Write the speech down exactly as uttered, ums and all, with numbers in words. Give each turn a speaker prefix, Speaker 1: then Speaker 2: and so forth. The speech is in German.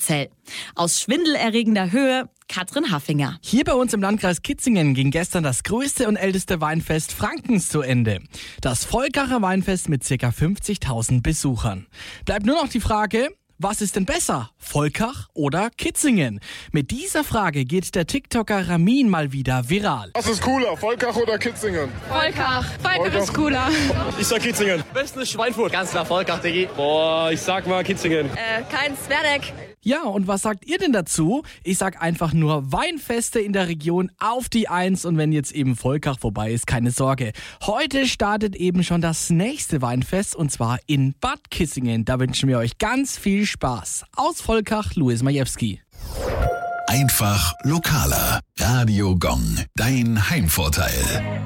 Speaker 1: Appenzell. Aus schwindelerregender Höhe Katrin Haffinger.
Speaker 2: Hier bei uns im Landkreis Kitzingen ging gestern das größte und älteste Weinfest Frankens zu Ende. Das Volkacher Weinfest mit ca. fünfzigtausend Besuchern. Bleibt nur noch die Frage, was ist denn besser, Volkach oder Kitzingen? Mit dieser Frage geht der TikToker Ramin mal wieder viral.
Speaker 3: Was ist cooler, Volkach oder Kitzingen?
Speaker 4: Volkach. Volkach ist cooler.
Speaker 5: Ich sag Kitzingen.
Speaker 6: Besten ist Schweinfurt.
Speaker 5: Ganz klar Volkach, Diggi. Boah, ich sag mal Kitzingen.
Speaker 4: Äh, kein Zwerdeck.
Speaker 2: Ja, und was sagt ihr denn dazu? Ich sag einfach nur Weinfeste in der Region auf die Eins, und wenn jetzt eben Volkach vorbei ist, keine Sorge. Heute startet eben schon das nächste Weinfest, und zwar in Bad Kissingen. Da wünschen wir euch ganz viel Spaß. Aus Volkach, Louis Majewski.
Speaker 7: Einfach lokaler. Radio Gong, dein Heimvorteil.